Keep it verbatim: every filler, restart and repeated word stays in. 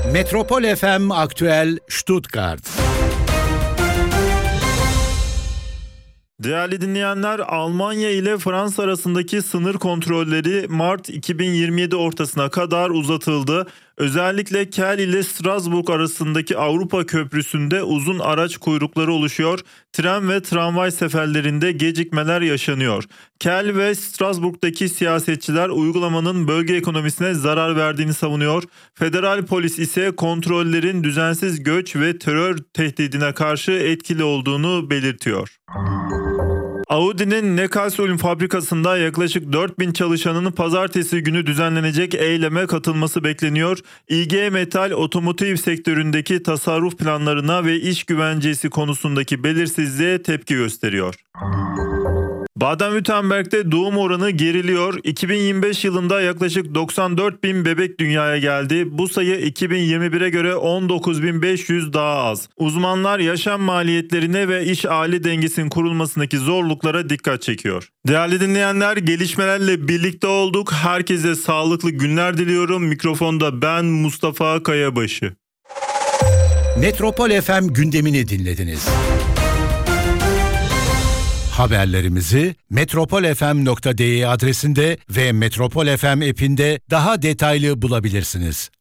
Metropol F M Aktüel Stuttgart. Değerli dinleyenler, Almanya ile Fransa arasındaki sınır kontrolleri Mart iki bin yirmi yedi ortasına kadar uzatıldı. Özellikle Kel ile Strasbourg arasındaki Avrupa Köprüsü'nde uzun araç kuyrukları oluşuyor. Tren ve tramvay seferlerinde gecikmeler yaşanıyor. Kel ve Strasbourg'daki siyasetçiler uygulamanın bölge ekonomisine zarar verdiğini savunuyor. Federal polis ise kontrollerin düzensiz göç ve terör tehdidine karşı etkili olduğunu belirtiyor. Audi'nin Neckarsulm fabrikasında yaklaşık dört bin çalışanın pazartesi günü düzenlenecek eyleme katılması bekleniyor. İ G Metal otomotiv sektöründeki tasarruf planlarına ve iş güvencesi konusundaki belirsizliğe tepki gösteriyor. Baden-Württemberg'de doğum oranı geriliyor. iki bin yirmi beş yılında yaklaşık doksan dört bin bebek dünyaya geldi. Bu sayı iki bin yirmi bire göre on dokuz bin beş yüz daha az. Uzmanlar yaşam maliyetlerine ve iş aile dengesinin kurulmasındaki zorluklara dikkat çekiyor. Değerli dinleyenler, gelişmelerle birlikte olduk. Herkese sağlıklı günler diliyorum. Mikrofonda ben Mustafa Kayabaşı. Metropol F M gündemini dinlediniz. Haberlerimizi metropol f m nokta d e adresinde ve Metropol F M app'inde daha detaylı bulabilirsiniz.